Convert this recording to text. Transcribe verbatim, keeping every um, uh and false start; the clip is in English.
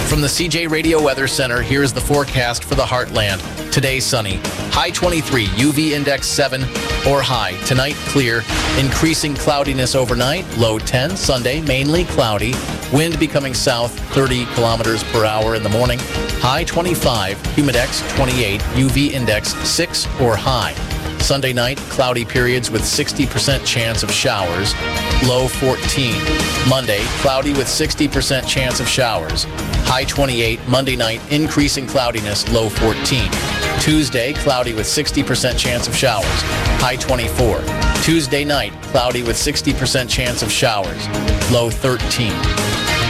From the C J Radio Weather Center, here's the forecast for the Heartland. Today, sunny. High twenty-three, U V index seven or high. Tonight, clear. Increasing cloudiness overnight. Low ten. Sunday, mainly cloudy. Wind becoming south, thirty kilometers per hour in the morning. High twenty-five, humidex twenty-eight, U V index six or high. Sunday night, cloudy periods with sixty percent chance of showers. Low fourteen. Monday, cloudy with sixty percent chance of showers. High twenty-eight. Monday night, increasing cloudiness. Low fourteen. Tuesday, cloudy with sixty percent chance of showers. High twenty-four. Tuesday night, cloudy with sixty percent chance of showers. Low thirteen.